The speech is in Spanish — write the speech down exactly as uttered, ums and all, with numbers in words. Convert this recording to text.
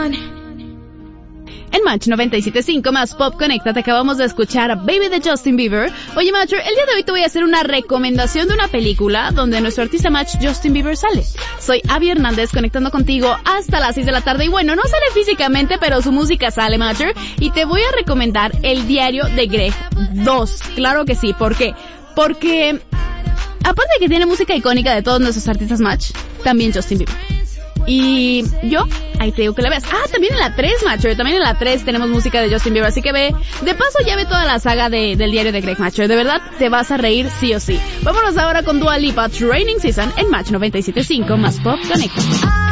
En Match noventa y siete punto cinco más Pop Conecta te acabamos de escuchar a Baby de Justin Bieber. Oye, Matcher, el día de hoy te voy a hacer una recomendación de una película donde nuestro artista Match, Justin Bieber, sale. Soy Abby Hernández conectando contigo hasta las seis de la tarde. Y bueno, no sale físicamente, pero su música sale, Matcher. Y te voy a recomendar El Diario de Greg dos. Claro que sí. ¿Por qué? Porque, aparte de que tiene música icónica de todos nuestros artistas Match, también Justin Bieber. Y yo, ahí te digo que la veas. Ah, también en la tres, Matcher. También en la tres tenemos música de Justin Bieber. Así que ve, de paso ya ve toda la saga de, del Diario de Greg, Matcher. De verdad, te vas a reír sí o sí. Vámonos ahora con Dua Lipa, Training Season en Match noventa y siete punto cinco más Pop Connect.